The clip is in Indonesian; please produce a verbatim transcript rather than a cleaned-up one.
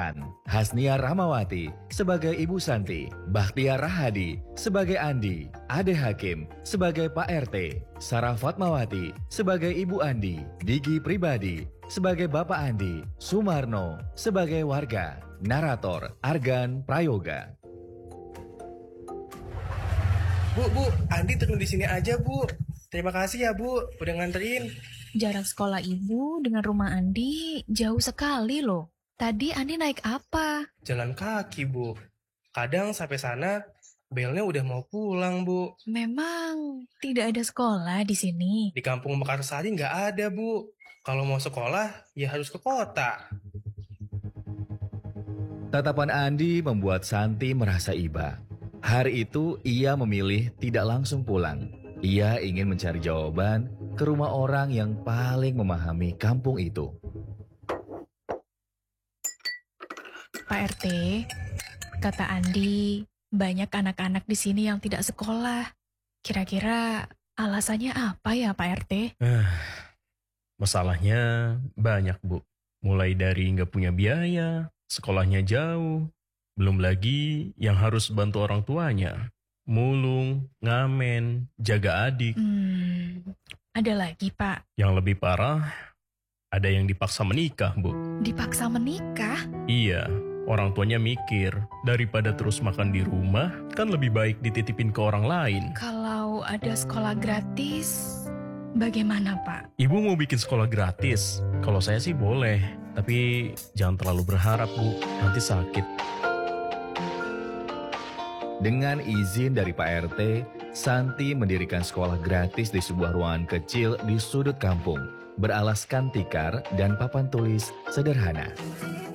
Farhan, Hasnia Rahmawati sebagai Ibu Santi, Bakhtiar Rahadi sebagai Andi, Ade Hakim sebagai Pak R T, Sarah Fatmawati sebagai Ibu Andi, Diki Pribadi sebagai Bapak Andi, Sumarno sebagai warga, narator Argan Prayoga. Bu, Bu, Andi turun di sini aja, Bu. Terima kasih ya, Bu, udah nganterin. Jarak sekolah Ibu dengan rumah Andi jauh sekali loh. Tadi Andi naik apa? Jalan kaki, Bu. Kadang sampai sana, belnya udah mau pulang, Bu. Memang tidak ada sekolah di sini. Di kampung Mekarsari nggak ada, Bu. Kalau mau sekolah, ya harus ke kota. Tatapan Andi membuat Santi merasa iba. Hari itu ia memilih tidak langsung pulang. Ia ingin mencari jawaban ke rumah orang yang paling memahami kampung itu. Pak R T, kata Andi, banyak anak-anak di sini yang tidak sekolah. Kira-kira alasannya apa ya Pak R T? Eh, masalahnya banyak, Bu. Mulai dari nggak punya biaya, sekolahnya jauh, belum lagi yang harus bantu orang tuanya. Mulung, ngamen, jaga adik. Hmm, ada lagi Pak. Yang lebih parah, ada yang dipaksa menikah, Bu. Dipaksa menikah? Iya, orang tuanya mikir, daripada terus makan di rumah, kan lebih baik dititipin ke orang lain. Kalau ada sekolah gratis, bagaimana Pak? Ibu mau bikin sekolah gratis? Kalau saya sih boleh, tapi jangan terlalu berharap, Bu. Nanti sakit. Dengan izin dari Pak R T, Santi mendirikan sekolah gratis di sebuah ruangan kecil di sudut kampung, beralaskan tikar dan papan tulis sederhana.